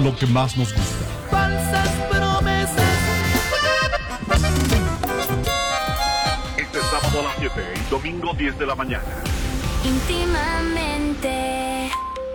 lo que más nos gusta. Falsas promesas. Este sábado a las 7 y domingo 10 de la mañana. Íntimamente.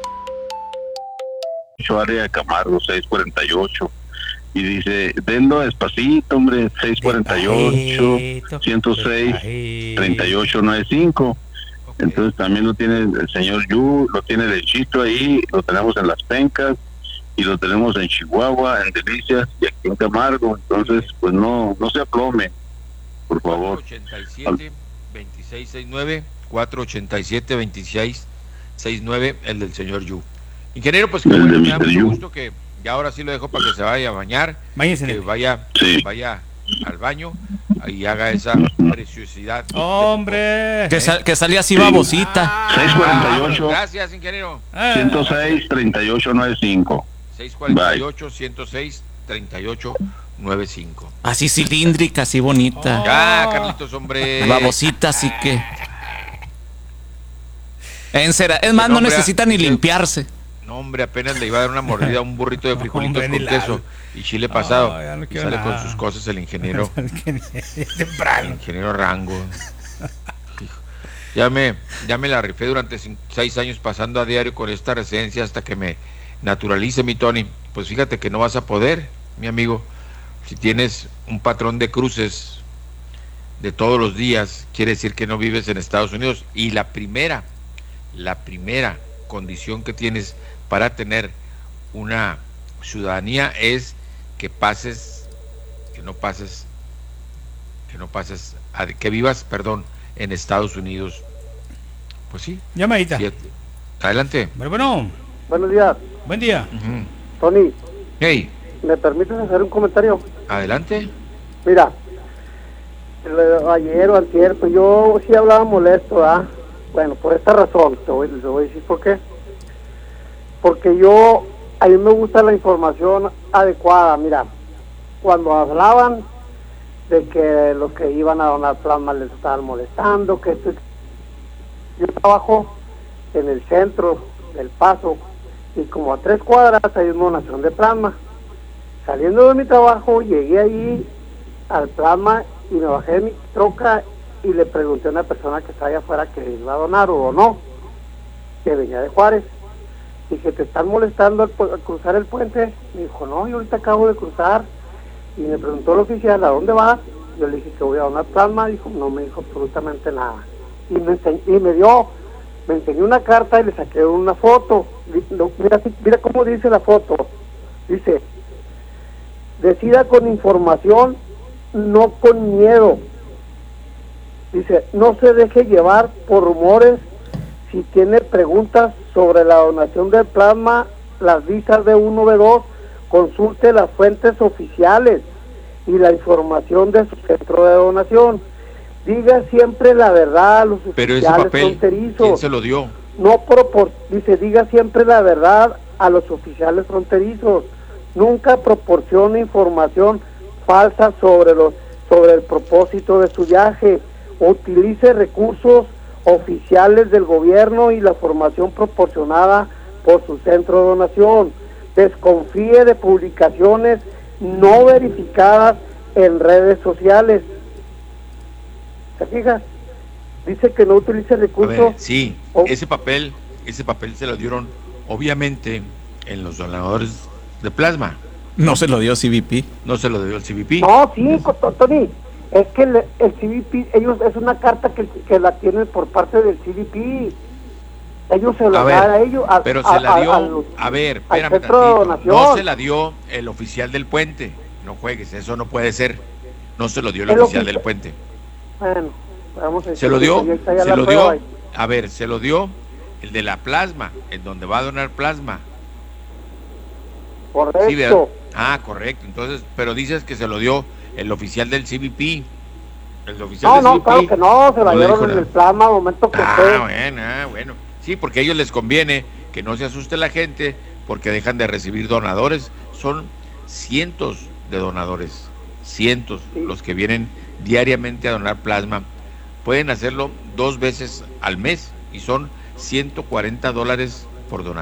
Área Camargo 648 y dice, denlo despacito, hombre, 648 106 3895. Entonces también lo tiene el señor Yu, lo tiene de Chito ahí, lo tenemos en Las Pencas y lo tenemos en Chihuahua, en Delicias y aquí en Camargo. Entonces pues no se aplome, por favor. 487-2669 487-2669, el del señor Yu. Ingeniero, pues que bueno, me da mucho gusto que ya ahora sí lo dejo para que se vaya a bañar, que vaya al baño y haga esa preciosidad. ¡Hombre! Que salía así babosita. 648. Gracias, ingeniero. 106 3895. 648 106 3895. Así cilíndrica, así bonita. Ya, Carlitos, hombre. Babosita, así que. Es más, no necesita ni limpiarse. No, hombre, apenas le iba a dar una mordida a un burrito de frijolitos con queso y chile pasado. Y sale nada con sus cosas el ingeniero. El ingeniero Rango. Ya me la rifé durante 6 años pasando a diario con esta residencia hasta que me naturalice, mi Tony. Pues fíjate que no vas a poder, mi amigo. Si tienes un patrón de cruces de todos los días, quiere decir que no vives en Estados Unidos. Y la primera condición que tienes para tener una ciudadanía es que vivas en Estados Unidos. Pues sí. Llamadita. Adelante. Bueno. Buenos días. Buen día. Tony. Hey. ¿Me permites hacer un comentario? Adelante. Mira, ayer o antier, pues yo sí hablaba molesto, ¿ah? Bueno, por esta razón, te voy a decir por qué. Porque a mí me gusta la información adecuada. Mira, cuando hablaban de que los que iban a donar plasma les estaban molestando, yo trabajo en el centro del Paso y como a 3 cuadras hay una donación de plasma. Saliendo de mi trabajo, llegué ahí al plasma y me bajé de mi troca y le pregunté a una persona que estaba allá afuera que iba a donar o no, que venía de Juárez. Dije, ¿te están molestando al cruzar el puente? Me dijo, no, yo ahorita acabo de cruzar. Y me preguntó el oficial, ¿a dónde vas? Yo le dije que voy a donar plasma. Dijo, no me dijo absolutamente nada. Y me enseñó una carta y le saqué una foto. Mira cómo dice la foto. Dice, decida con información, no con miedo. Dice, no se deje llevar por rumores. Si tiene preguntas sobre la donación del plasma, las visas B1, B2, consulte las fuentes oficiales y la información de su centro de donación. Diga siempre la verdad a los oficiales fronterizos. ¿Quién se lo dio? Dice, diga siempre la verdad a los oficiales fronterizos. Nunca proporcione información falsa sobre el propósito de su viaje. Utilice recursos oficiales del gobierno y la formación proporcionada por su centro de donación. Desconfíe de publicaciones no verificadas en redes sociales. ¿Te fijas? Dice que no utilice recursos. A ver, sí, ese papel se lo dieron obviamente en los donadores de plasma. No se lo dio CBP. No se lo dio el CBP. No, sí, Tony. Es que el CBP, ellos, es una carta que la tienen por parte del CBP. Ellos se la dan a ellos. Pero se la dio, espérame tantito. No se la dio el oficial del puente. No juegues, eso no puede ser. No se lo dio el oficial del puente. Bueno, vamos a decir. Se lo dio. A ver, se lo dio el de la plasma, en donde va a donar plasma. Correcto. Sí, correcto. Entonces, pero dices que se lo dio el oficial del CBP. El oficial del CBP. Claro que no, se la dieron en el plasma al momento que fue. Bueno. Sí, porque a ellos les conviene que no se asuste la gente, porque dejan de recibir donadores. Son cientos de donadores, los que vienen diariamente a donar plasma. Pueden hacerlo 2 veces al mes y son $140 por donación.